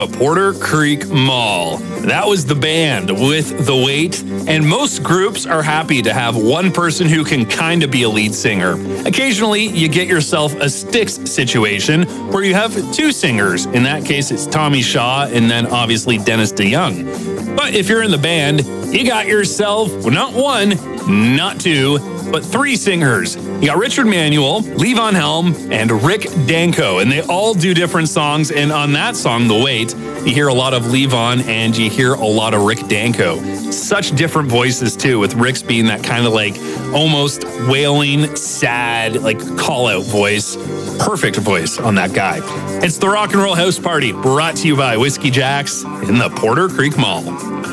Porter Creek Mall. That was the band with The Weight, and most groups are happy to have one person who can kind of be a lead singer. Occasionally, you get yourself a Styx situation where you have two singers. In that case, it's Tommy Shaw and then obviously Dennis DeYoung. But if you're in the band, you got yourself not one, not two, but three singers. You got Richard Manuel, Levon Helm, and Rick Danko, and they all do different songs. And on that song, The Weight, you hear a lot of Levon and you hear a lot of Rick Danko. Such different voices too, with Rick's being that kind of like almost wailing, sad, like call-out voice. Perfect voice on that guy. It's the Rock and Roll House Party, brought to you by Whiskey Jacks in the Porter Creek Mall.